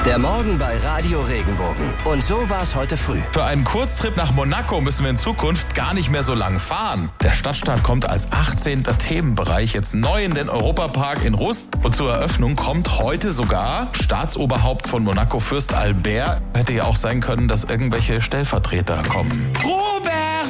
Der Morgen bei Radio Regenbogen. Und so war es heute früh. Für einen Kurztrip nach Monaco müssen wir in Zukunft gar nicht mehr so lang fahren. Der Stadtstaat kommt als 18. Themenbereich jetzt neu in den Europapark in Rust. Und zur Eröffnung kommt heute sogar Staatsoberhaupt von Monaco, Fürst Albert. Hätte ja auch sein können, dass irgendwelche Stellvertreter kommen. Robert!